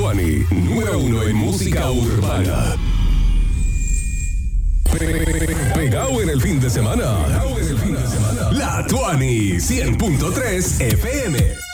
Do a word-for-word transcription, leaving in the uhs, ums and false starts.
Tuani, número uno en música urbana. Pegado en el fin de semana. Pegado en el fin de semana. La Tuani, cien punto tres F M.